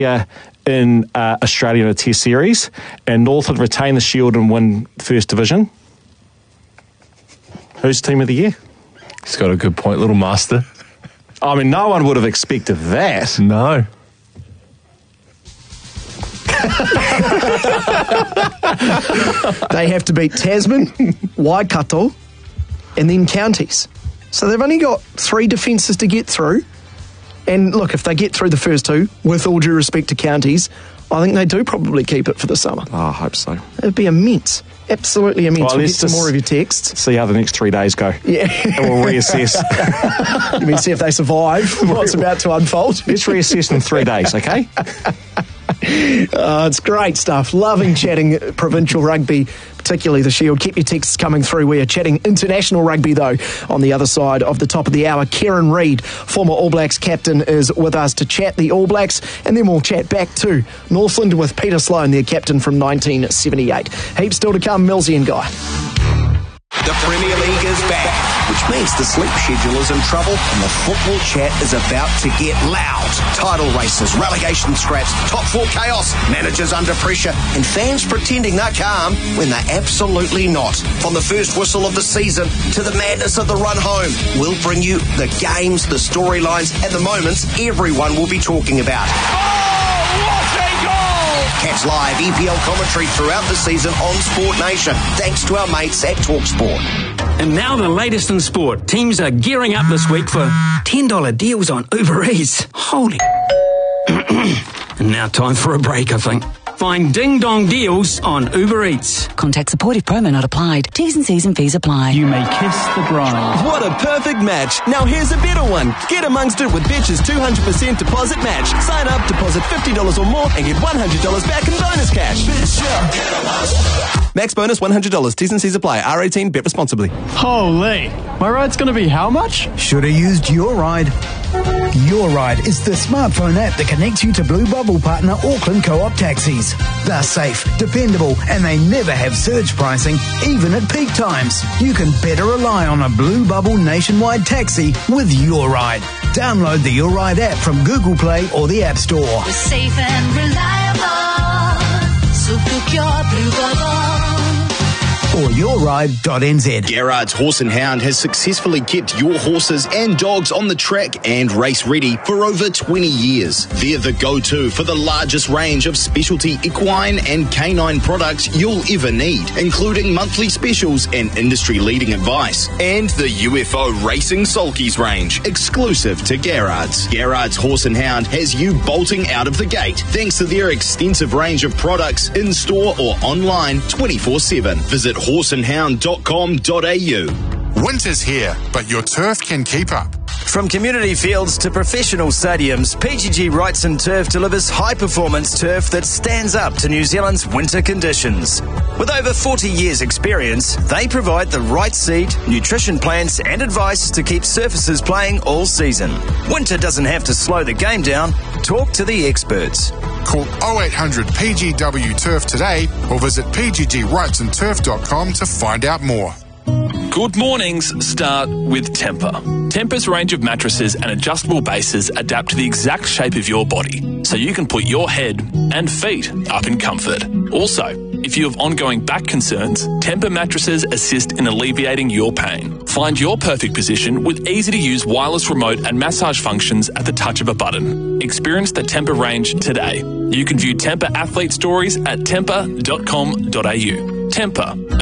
in Australia in a Test series, and Northland retain the Shield and win First Division, who's Team of the Year? He's got a good point, little master. I mean, no one would have expected that. No. They have to beat Tasman, Waikato, and then Counties. So they've only got 3 defences to get through. And look, if they get through the first 2, with all due respect to Counties, I think they do probably keep it for the summer. Oh, I hope so. It'd be immense. Absolutely immense. Well, we'll get some more of your texts. See how the next 3 days go. Yeah. And we'll reassess. You mean see if they survive what's about to unfold? Let's reassess in 3 days, okay? It's great stuff. Loving chatting provincial rugby, particularly the Shield. Keep your texts coming through. We are chatting international rugby, though, on the other side of the top of the hour. Kieran Reid, former All Blacks captain, is with us to chat the All Blacks, and then we'll chat back to Northland with Peter Sloane, their captain from 1978. Heaps still to come, Millsy and Guy. The Premier League is back, which means the sleep schedule is in trouble and the football chat is about to get loud. Title races, relegation scraps, top 4 chaos, managers under pressure, and fans pretending they're calm when they're absolutely not. From the first whistle of the season to the madness of the run home, we'll bring you the games, the storylines, and the moments everyone will be talking about. Catch live EPL commentary throughout the season on Sport Nation, thanks to our mates at TalkSport. And now the latest in sport. Teams are gearing up this week for $10 deals on Uber Eats. Holy. And now time for a break, I think. Find ding-dong deals on Uber Eats. Contact supportive promo not applied. T's and C's and fees apply. You may kiss the bride. What a perfect match. Now here's a better one. Get amongst it with Betch's 200% deposit match. Sign up, deposit $50 or more and get $100 back in bonus cash. Max bonus $100. T's and C's apply. R18, bet responsibly. Holy. My ride's going to be how much? Should have used Your Ride. Your Ride is the smartphone app that connects you to Blue Bubble partner Auckland Co-op taxis. They're safe, dependable, and they never have surge pricing, even at peak times. You can better rely on a Blue Bubble nationwide taxi with Your Ride. Download the Your Ride app from Google Play or the App Store. We're safe and reliable, so book your Blue Bubble. Or yourride.nz. Gerard's Horse and Hound has successfully kept your horses and dogs on the track and race ready for over 20 years. They're the go-to for the largest range of specialty equine and canine products you'll ever need, including monthly specials and industry-leading advice. And the UFO Racing Sulkies range, exclusive to Gerard's. Gerard's Horse and Hound has you bolting out of the gate thanks to their extensive range of products in-store or online 24/7. Visit horseandhound.com.au. Winter's here, but your turf can keep up. From community fields to professional stadiums, PGG Wrightson Turf delivers high-performance turf that stands up to New Zealand's winter conditions. With over 40 years' experience, they provide the right seed, nutrition plans and advice to keep surfaces playing all season. Winter doesn't have to slow the game down. Talk to the experts. Call 0800 PGW Turf today or visit pggwrightsonturf.com to find out more. Good mornings start with Temper. Temper's range of mattresses and adjustable bases adapt to the exact shape of your body, so you can put your head and feet up in comfort. Also, if you have ongoing back concerns, Temper mattresses assist in alleviating your pain. Find your perfect position with easy-to-use wireless remote and massage functions at the touch of a button. Experience the Temper range today. You can view Temper athlete stories at temper.com.au. Temper.